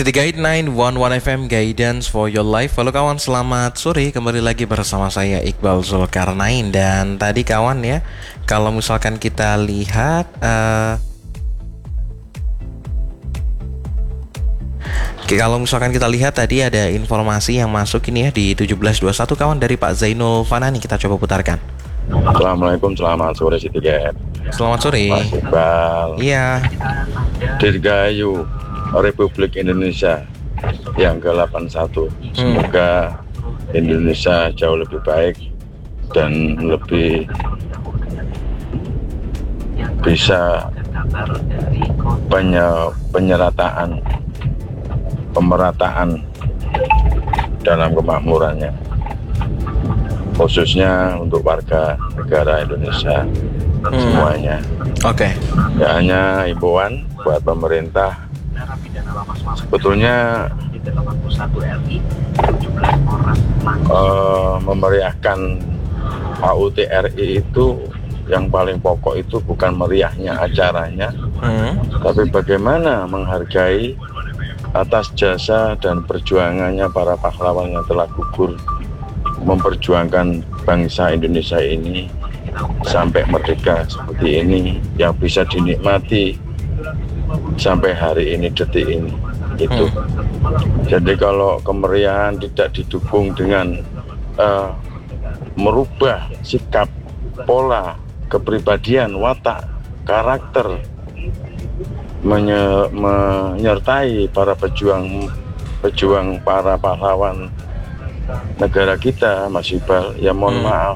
City Guide 911 FM Guidance for your life. Halo kawan, selamat sore. Kembali lagi bersama saya Iqbal Zulkarnain. Dan tadi kawan ya, kalau misalkan kita lihat tadi ada informasi yang masuk ini ya di 1721 kawan dari Pak Zainul Fanani. Kita coba putarkan. Assalamualaikum, selamat sore City Guide. Selamat sore Mas Iqbal. Iya. Dirgahayu Republik Indonesia yang ke-81. Semoga Indonesia jauh lebih baik dan lebih bisa pemerataan dalam kemakmurannya, khususnya untuk warga negara Indonesia semuanya. Oke. Ya, hanya himbauan buat pemerintah. Sebetulnya memeriahkan HUT RI itu yang paling pokok itu bukan meriahnya acaranya, tapi bagaimana menghargai atas jasa dan perjuangannya para pahlawan yang telah gugur memperjuangkan bangsa Indonesia ini sampai merdeka seperti ini, yang bisa dinikmati sampai hari ini, detik ini. Itu. Jadi kalau kemeriahan tidak didukung dengan merubah sikap, pola, kepribadian, watak, karakter, menyertai para pejuang para pahlawan negara kita, Mas Iqbal, ya mohon maaf.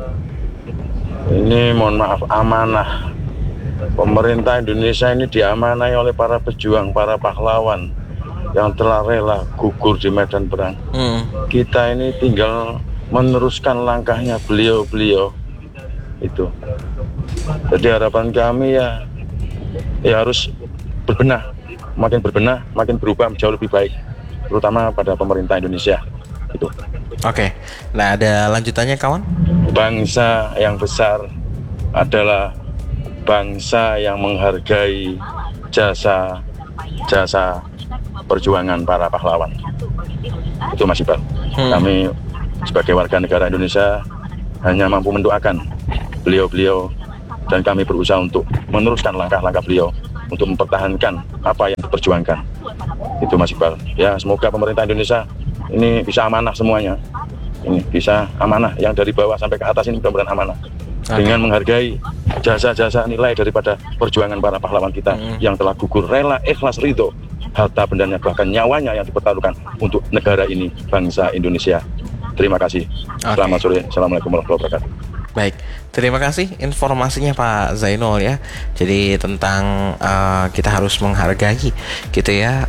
Ini mohon maaf, amanah. Pemerintah Indonesia ini diamanai oleh para pejuang, para pahlawan yang telah rela gugur di medan perang. Kita ini tinggal meneruskan langkahnya beliau-beliau itu. Jadi harapan kami ya harus berbenah, makin berubah jauh lebih baik, terutama pada pemerintah Indonesia itu. Oke. Nah, ada lanjutannya kawan? Bangsa yang besar adalah bangsa yang menghargai jasa perjuangan para pahlawan. Itu Mas Iqbal. Kami sebagai warga negara Indonesia hanya mampu mendoakan beliau-beliau, dan kami berusaha untuk meneruskan langkah-langkah beliau untuk mempertahankan apa yang diperjuangkan. Itu Mas Iqbal. Ya, semoga pemerintah Indonesia ini bisa amanah semuanya. Ini bisa amanah, yang dari bawah sampai ke atas ini mudah-mudahan amanah. Dengan menghargai jasa-jasa nilai daripada perjuangan para pahlawan kita yang telah gugur, rela, ikhlas, ridho, harta bendanya, bahkan nyawanya yang dipertaruhkan untuk negara ini, bangsa Indonesia. Terima kasih. Selamat sore. Assalamualaikum warahmatullahi wabarakatuh. Baik, terima kasih informasinya Pak Zainul ya. Jadi tentang kita harus menghargai gitu ya,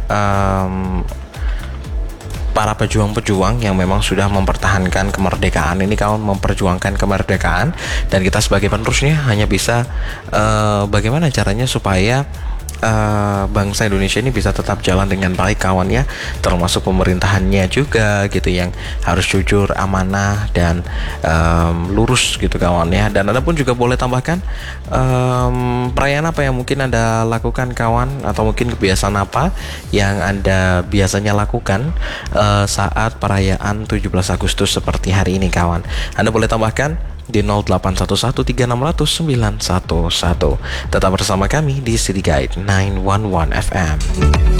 para pejuang-pejuang yang memang sudah mempertahankan kemerdekaan ini, kawan, memperjuangkan kemerdekaan, dan kita sebagai penerusnya hanya bisa bagaimana caranya supaya bangsa Indonesia ini bisa tetap jalan dengan baik, kawan ya, termasuk pemerintahannya juga gitu, yang harus jujur, amanah, dan lurus gitu, kawan ya. Dan Anda pun juga boleh tambahkan perayaan apa yang mungkin Anda lakukan, kawan, atau mungkin kebiasaan apa yang Anda biasanya lakukan saat perayaan 17 Agustus seperti hari ini, kawan. Anda boleh tambahkan di 081136000911. Tetap bersama kami di City Guide 911 FM.